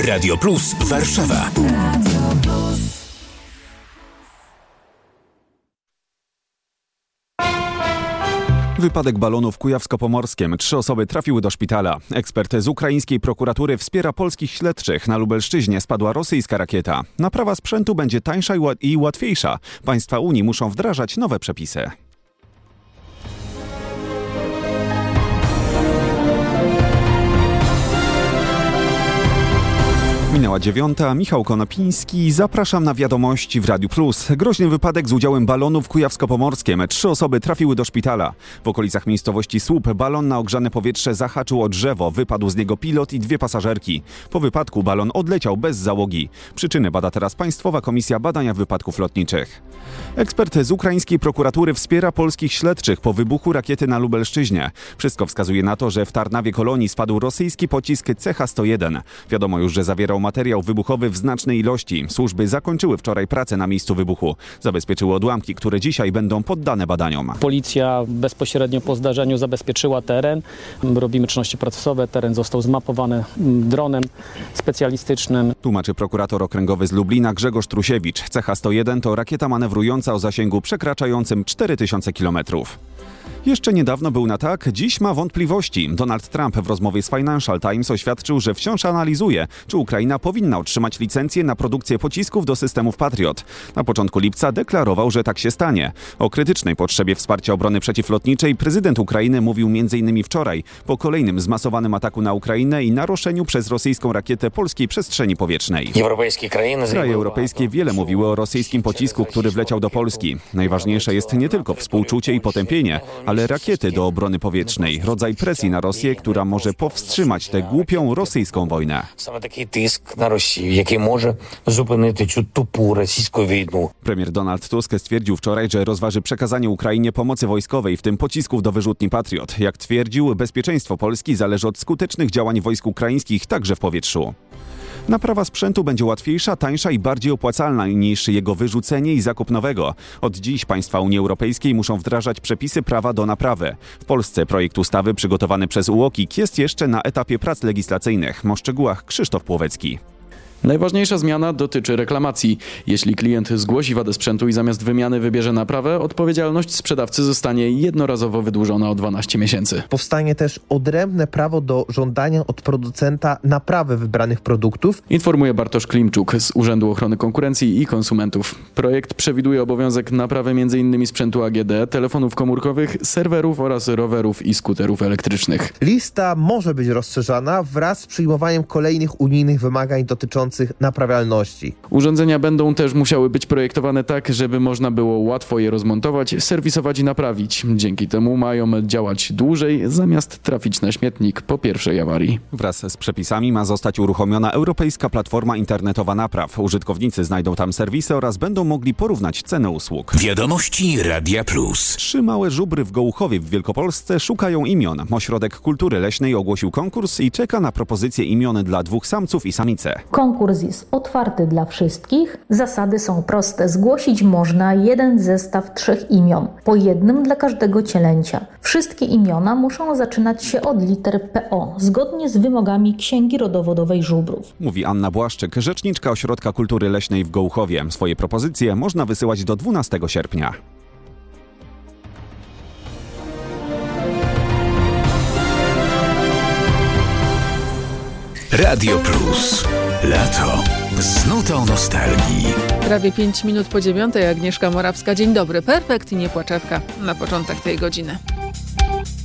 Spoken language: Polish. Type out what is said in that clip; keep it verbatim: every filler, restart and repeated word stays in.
Radio Plus Warszawa. Wypadek balonu w Kujawsko-Pomorskiem. Trzy osoby trafiły do szpitala. Ekspert z ukraińskiej prokuratury wspiera polskich śledczych. Na Lubelszczyźnie spadła rosyjska rakieta. Naprawa sprzętu będzie tańsza i łatwiejsza. Państwa Unii muszą wdrażać nowe przepisy. Minęła dziewiąta. Michał Konopiński. Zapraszam na wiadomości w Radiu Plus. Groźny wypadek z udziałem balonu w Kujawsko-Pomorskiem. Trzy osoby trafiły do szpitala. W okolicach miejscowości Słup balon na ogrzane powietrze zahaczył o drzewo. Wypadł z niego pilot i dwie pasażerki. Po wypadku balon odleciał bez załogi. Przyczyny bada teraz Państwowa Komisja Badania Wypadków Lotniczych. Ekspert z ukraińskiej prokuratury wspiera polskich śledczych po wybuchu rakiety na Lubelszczyźnie. Wszystko wskazuje na to, że w Tarnawie Kolonii spadł rosyjski pocisk C H sto jeden. Wiadomo już, że zawierał materiał wybuchowy w znacznej ilości. Służby zakończyły wczoraj pracę na miejscu wybuchu. Zabezpieczyły odłamki, które dzisiaj będą poddane badaniom. Policja bezpośrednio po zdarzeniu zabezpieczyła teren. Robimy czynności procesowe. Teren został zmapowany dronem specjalistycznym. Tłumaczy prokurator okręgowy z Lublina Grzegorz Trusiewicz. C H sto jeden to rakieta manewrująca o zasięgu przekraczającym cztery tysiące kilometrów. Jeszcze niedawno był na tak, dziś ma wątpliwości. Donald Trump w rozmowie z Financial Times oświadczył, że wciąż analizuje, czy Ukraina powinna otrzymać licencję na produkcję pocisków do systemów Patriot. Na początku lipca deklarował, że tak się stanie. O krytycznej potrzebie wsparcia obrony przeciwlotniczej prezydent Ukrainy mówił między innymi wczoraj, po kolejnym zmasowanym ataku na Ukrainę i naruszeniu przez rosyjską rakietę polskiej przestrzeni powietrznej. Kraje europejskie wiele mówiły o rosyjskim pocisku, który wleciał do Polski. Najważniejsze jest nie tylko współczucie i potępienie, ale rakiety do obrony powietrznej. Rodzaj presji na Rosję, która może powstrzymać tę głupią rosyjską wojnę. Same taki tisk na Rosję, jaki może zupinić tę tupą rosyjską wojnę. Premier Donald Tusk stwierdził wczoraj, że rozważy przekazanie Ukrainie pomocy wojskowej, w tym pocisków do wyrzutni Patriot. Jak twierdził, bezpieczeństwo Polski zależy od skutecznych działań wojsk ukraińskich, także w powietrzu. Naprawa sprzętu będzie łatwiejsza, tańsza i bardziej opłacalna niż jego wyrzucenie i zakup nowego. Od dziś państwa Unii Europejskiej muszą wdrażać przepisy prawa do naprawy. W Polsce projekt ustawy przygotowany przez U O K I K jest jeszcze na etapie prac legislacyjnych. O szczegółach Krzysztof Płowecki. Najważniejsza zmiana dotyczy reklamacji. Jeśli klient zgłosi wadę sprzętu i zamiast wymiany wybierze naprawę, odpowiedzialność sprzedawcy zostanie jednorazowo wydłużona o dwanaście miesięcy. Powstanie też odrębne prawo do żądania od producenta naprawy wybranych produktów. Informuje Bartosz Klimczuk z Urzędu Ochrony Konkurencji i Konsumentów. Projekt przewiduje obowiązek naprawy m in sprzętu A G D, telefonów komórkowych, serwerów oraz rowerów i skuterów elektrycznych. Lista może być rozszerzana wraz z przyjmowaniem kolejnych unijnych wymagań dotyczących naprawialności. Urządzenia będą też musiały być projektowane tak, żeby można było łatwo je rozmontować, serwisować i naprawić. Dzięki temu mają działać dłużej, zamiast trafić na śmietnik po pierwszej awarii. Wraz z przepisami ma zostać uruchomiona Europejska Platforma Internetowa Napraw. Użytkownicy znajdą tam serwisy oraz będą mogli porównać cenę usług. Wiadomości Radia Plus. Trzy małe żubry w Gołuchowie w Wielkopolsce szukają imion. Ośrodek Kultury Leśnej ogłosił konkurs i czeka na propozycje imion dla dwóch samców i samice. Konkurs jest otwarty dla wszystkich. Zasady są proste. Zgłosić można jeden zestaw trzech imion, po jednym dla każdego cielęcia. Wszystkie imiona muszą zaczynać się od liter P O, zgodnie z wymogami Księgi Rodowodowej Żubrów. Mówi Anna Błaszczyk, rzeczniczka Ośrodka Kultury Leśnej w Gołuchowie. Swoje propozycje można wysyłać do dwunastego sierpnia. Radio Plus. Lato. Z nutą nostalgii. Prawie pięć minut po dziewiątej. Agnieszka Morawska. Dzień dobry. Perfekt i niepłaczewka na początek tej godziny.